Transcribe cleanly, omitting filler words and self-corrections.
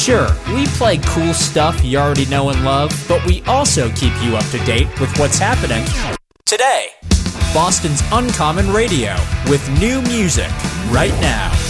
Sure, we play cool stuff you already know and love, but we also keep you up to date with what's happening today. Boston's Uncommon Radio with new music right now.